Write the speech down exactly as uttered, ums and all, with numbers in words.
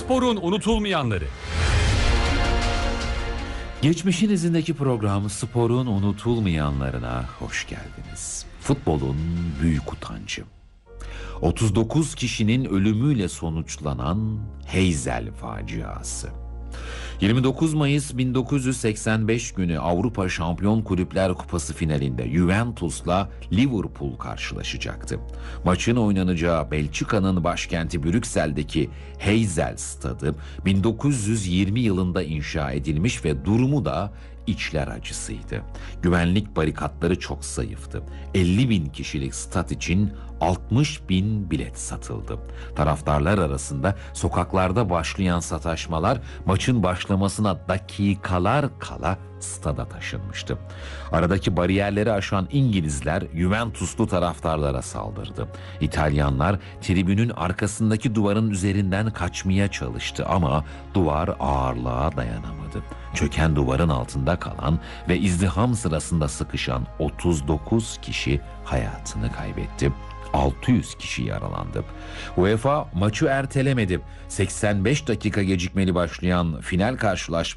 Sporun unutulmayanları. Geçmişin izindeki program Sporun unutulmayanlarına hoş geldiniz. Futbolun büyük utancı. otuz dokuz kişinin ölümüyle sonuçlanan Heysel faciası. yirmi dokuz Mayıs bin dokuz yüz seksen beş günü Avrupa Şampiyon Kulüpler Kupası finalinde Juventus'la Liverpool karşılaşacaktı. Maçın oynanacağı Belçika'nın başkenti Brüksel'deki Heysel Stadı bin dokuz yüz yirmi yılında inşa edilmiş ve durumu da içler acısıydı. Güvenlik barikatları çok zayıftı. elli bin kişilik stat için altmış bin bilet satıldı. Taraftarlar arasında sokaklarda başlayan sataşmalar maçın başlamasına dakikalar kala stada taşınmıştı. Aradaki bariyerleri aşan İngilizler Juventuslu taraftarlara saldırdı. İtalyanlar tribünün arkasındaki duvarın üzerinden kaçmaya çalıştı ama duvar ağırlığa dayanamadı. Çöken duvarın altında kalan ve izdiham sırasında sıkışan otuz dokuz kişi hayatını kaybetti. altı yüz kişi yaralandı. UEFA maçı ertelemedi. seksen beş dakika gecikmeli başlayan final karşılaşması